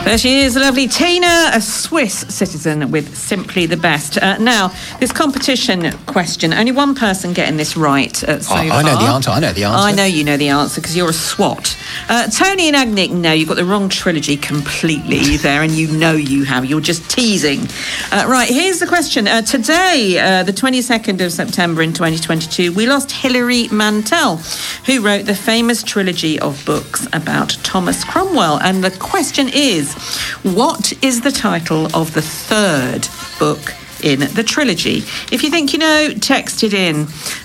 There she is, the lovely Tina, a Swiss citizen with Simply the Best. Now, this competition question, only one person getting this right so far. I know the answer. I know you know the answer because you're a SWAT. Tony and Agnick, no, you've got the wrong trilogy completely there, and you know you have. You're just teasing. Right, here's the question. Today, the 22nd of September in 2022, we lost Hilary Mantel, who wrote the famous trilogy of books about Thomas Cromwell. And the question is, what is the title of the third book in the trilogy? If you think you know, text it in.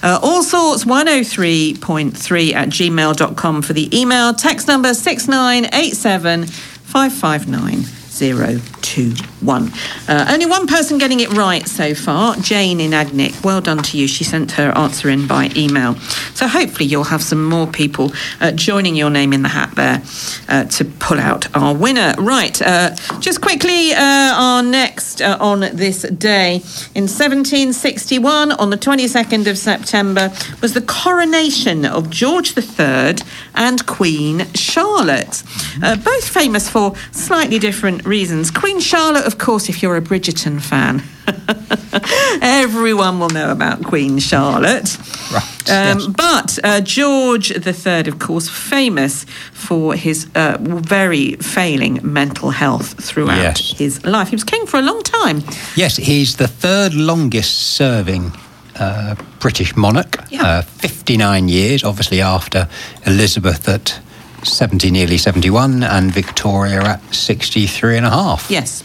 allsorts103.3@gmail.com for the email. Text number 6987 559 021. Only one person getting it right so far, Jane in Agnick. Well done to you. She sent her answer in by email. So hopefully you'll have some more people joining your name in the hat there to pull out our winner. Right, just quickly, our next on this day in 1761, on the 22nd of September, was the coronation of George III and Queen Charlotte. Both famous for slightly different reasons. Queen Charlotte, of course, if you're a Bridgerton fan, everyone will know about Queen Charlotte. Right. Yes. But George III, of course, famous for his very failing mental health throughout his life. He was king for a long time. Yes, he's the third longest serving British monarch, 59 years, obviously after Elizabeth at 70, nearly 71, and Victoria at 63 and a half. Yes.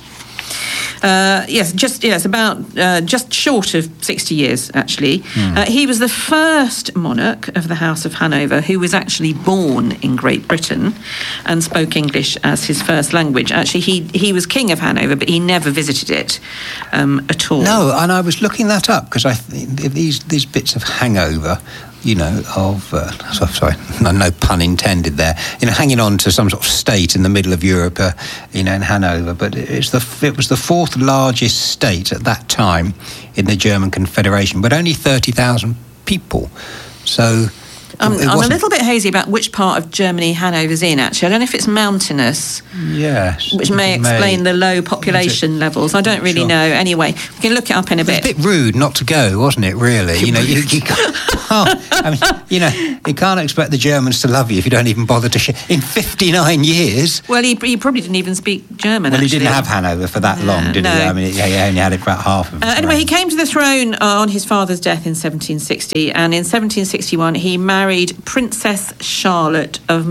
Just short of 60 years, actually. He was the first monarch of the House of Hanover who was actually born in Great Britain and spoke English as his first language. Actually, he was king of Hanover, but he never visited it at all. No, and I was looking that up because these bits of hangover, you know, no pun intended there, you know, hanging on to some sort of state in the middle of Europe, in Hanover, but it was the fourth largest state at that time in the German Confederation, but only 30,000 people. So I'm a little bit hazy about which part of Germany Hanover's in, actually. I don't know if it's mountainous. Yes. Which may explain the low population levels. I don't really know. Anyway, we can look it up in a bit. It was a bit rude not to go, wasn't it, really? You know, you can't, you can't expect the Germans to love you if you don't even bother to share. In 59 years... Well, he probably didn't even speak German, Well, he didn't have Hanover for that long, did he? I mean, he only had it about half of it. Anyway, he came to the throne on his father's death in 1760, and in 1761 he married Princess Charlotte of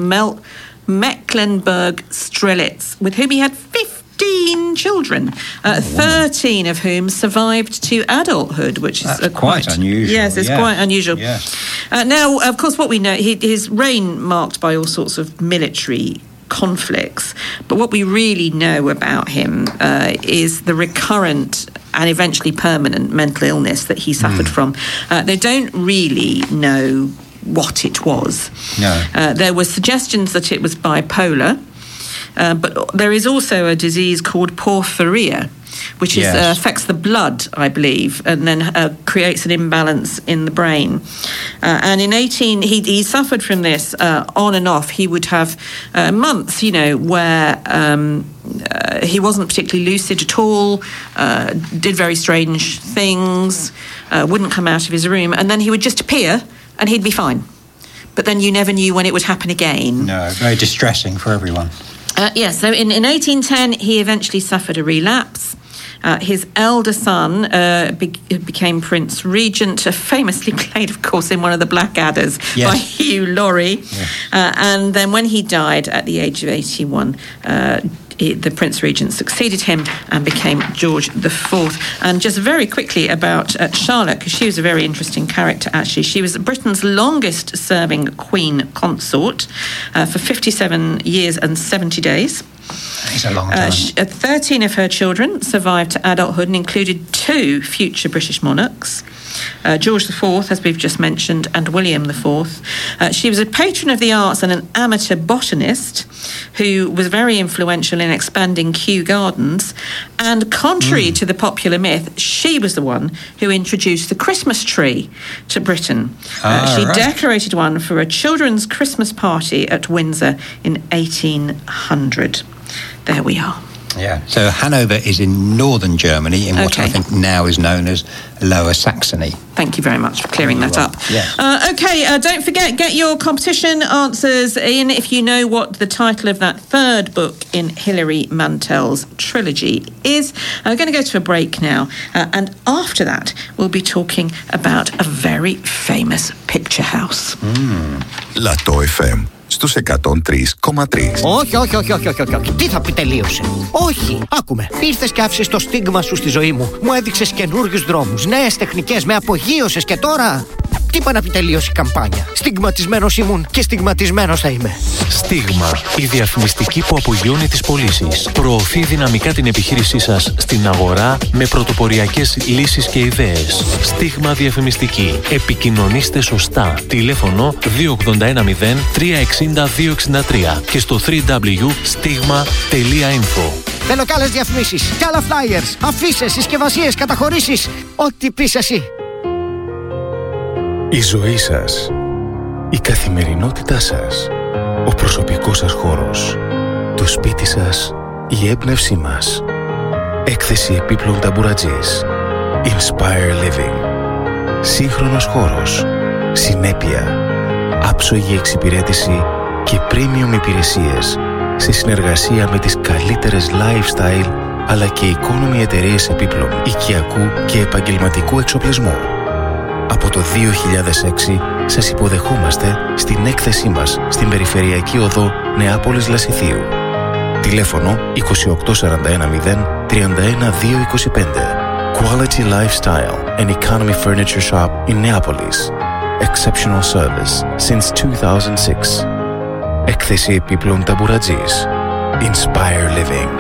Mecklenburg-Strelitz, with whom he had 15 children, 13 of whom survived to adulthood, which is quite unusual. Yes, it's quite unusual. Yes. Now, of course, what we know, his reign marked by all sorts of military conflicts, but what we really know about him is the recurrent and eventually permanent mental illness that he suffered from. They don't really know what it was. No. There were suggestions that it was bipolar, but there is also a disease called porphyria, which affects the blood, I believe, and then creates an imbalance in the brain. And in he suffered from this on and off. He would have months, you know, where he wasn't particularly lucid at all, did very strange things, wouldn't come out of his room, and then he would just appear and he'd be fine. But then you never knew when it would happen again. No, very distressing for everyone. So in 1810, he eventually suffered a relapse. His elder son became Prince Regent, famously played, of course, in one of the Blackadder's by Hugh Laurie. Yes. And then when he died at the age of 81, the Prince Regent succeeded him and became George IV. And just very quickly about Charlotte, because she was a very interesting character, actually. She was Britain's longest-serving Queen Consort for 57 years and 70 days. It's a long time. 13 of her children survived to adulthood and included 2 future British monarchs. George IV, as we've just mentioned, and William IV. She was a patron of the arts and an amateur botanist who was very influential in expanding Kew Gardens. And contrary to the popular myth, she was the one who introduced the Christmas tree to Britain. She decorated one for a children's Christmas party at Windsor in 1800. there we are. Yeah, so Hanover is in northern Germany, in what I think now is known as Lower Saxony. Thank you very much for clearing that up. Yeah. Don't forget, get your competition answers in if you know what the title of that third book in Hilary Mantel's trilogy is. We're going to go to a break now, and after that we'll be talking about a very famous picture house. Λατό FM. Στους 103,3. Όχι. Τι θα πει τελείωσε? Όχι. Άκουμε. Ήρθες και άφησες το στίγμα σου στη ζωή μου. Μου έδειξες καινούριους δρόμους, νέες τεχνικές, με απογείωσες και τώρα... Τι είπα να πει τελείωσε η καμπάνια? Στιγματισμένος ήμουν και στιγματισμένος θα είμαι. Στίγμα, η διαφημιστική που απογειώνει τις πωλήσεις. Προωθεί δυναμικά την επιχείρησή σας στην αγορά με πρωτοποριακές λύσεις και ιδέες. Στίγμα διαφημιστική. Επικοινωνήστε σωστά. Τηλέφωνο 2810 360 263 και στο www.stigma.info. Θέλω κι άλλες διαφημίσεις, κι άλλα flyers, αφίσες, συσκευασίες, καταχωρήσεις. Ό,τι πεις εσύ. Η ζωή σας, η καθημερινότητά σας, ο προσωπικός σας χώρος, το σπίτι σας, η έμπνευσή μας. Έκθεση επίπλων ταμπουρατζής. Inspire Living. Σύγχρονος χώρος, συνέπεια, άψογη εξυπηρέτηση και premium υπηρεσίες σε συνεργασία με τις καλύτερες lifestyle αλλά και economy εταιρείες επίπλων, οικιακού και επαγγελματικού εξοπλισμού. Από το 2006 σας υποδεχόμαστε στην έκθεσή μας στην Περιφερειακή Οδό Νεάπολης Λασιθίου. Τηλέφωνο 28410 31225. Quality Lifestyle and Economy Furniture Shop in Neapolis. Exceptional service since 2006. Έκθεση επίπλων ταμπουρατζής. Inspire Living.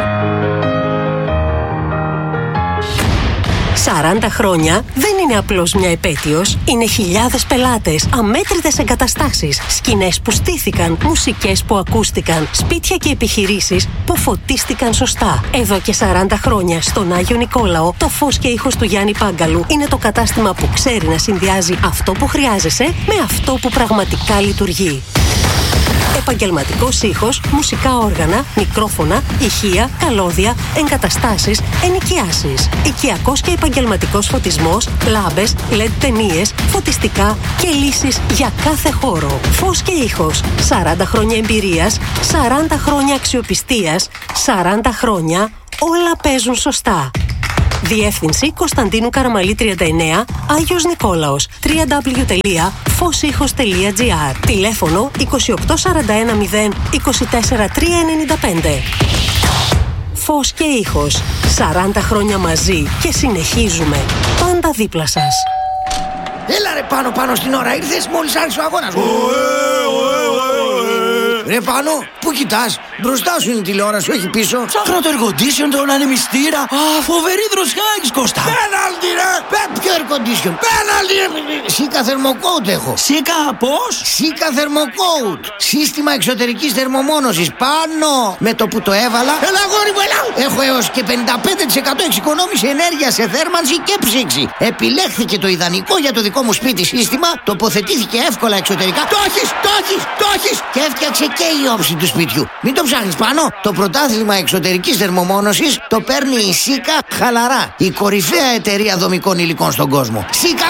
40 χρόνια δεν είναι απλώς μια επέτειος. Είναι χιλιάδες πελάτες, αμέτρητες εγκαταστάσεις, σκηνές που στήθηκαν, μουσικές που ακούστηκαν, σπίτια και επιχειρήσεις που φωτίστηκαν σωστά. Εδώ και 40 χρόνια στον Άγιο Νικόλαο, το φως και ήχος του Γιάννη Πάγκαλου είναι το κατάστημα που ξέρει να συνδυάζει αυτό που χρειάζεσαι με αυτό που πραγματικά λειτουργεί. Επαγγελματικός ήχος, μουσικά όργανα, μικρόφωνα, ηχεία, καλώδια, εγκαταστάσεις, ενοικιάσεις. Οικιακός και επαγγελματικός φωτισμός, λάμπες, LED ταινίες, φωτιστικά και λύσεις για κάθε χώρο. Φως και ήχος. 40 χρόνια εμπειρίας, 40 χρόνια αξιοπιστίας, 40 χρόνια όλα παίζουν σωστά. Διεύθυνση Κωνσταντίνου Καραμαλή 39, Άγιος Νικόλαος, www.fosihos.gr. Τηλέφωνο 28410 24395. Φως και ήχος. 40 χρόνια μαζί και συνεχίζουμε. Πάντα δίπλα σας. Έλα ρε πάνω στην ώρα, ήρθες μόλις άρχισε ο αγώνας. Ρε Πάνο, πού κοιτάς? Μπροστά σου είναι η τηλεόραση, όχι πίσω. Ψάχνω το air condition, τον ανεμιστήρα. Φοβερή δροσιά έχεις, Κώστα. Πέναλτι ρε! Ποιο air condition? Πέναλτι ρε! Σίκα θερμοκόουτ έχω. Σίκα πώς? Σίκα θερμοκόουτ. Σύστημα εξωτερικής θερμομόνωσης. Πάνω! Με το που το έβαλα. Έλα γόρι μου, έλα! Έχω έως και 55% εξοικονόμηση ενέργεια σε θέρμανση και ψήξη. Επιλέχθηκε το ιδανικό για το δικό μου σπίτι σύστημα. Τοποθετήθηκε εύκολα εξωτερικά. Το έχεις! Και έφτιαξε και η όψη του σπιτιού. Μην το ψάχνεις πάνω. Το πρωτάθλημα εξωτερικής θερμομόνωσης το παίρνει η Σίκα χαλαρά. Η κορυφαία εταιρεία δομικών υλικών στον κόσμο. Σίκα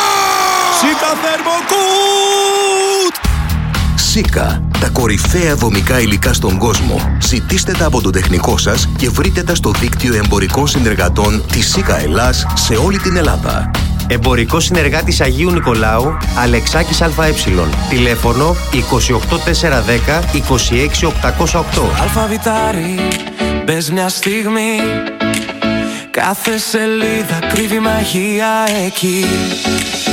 Θερμοκούτ! Σίκα, τα κορυφαία δομικά υλικά στον κόσμο. Ζητήστε τα από τον τεχνικό σας και βρείτε τα στο δίκτυο εμπορικών συνεργατών της Σίκα Ελλάς σε όλη την Ελλάδα. Εμπορικός συνεργάτης Αγίου Νικολάου, Αλεξάκης ΑΕ. Τηλέφωνο 28410 26808. Αλφαβητάρι, μπες μια στιγμή. Κάθε σελίδα κρύβει μαγεία εκεί.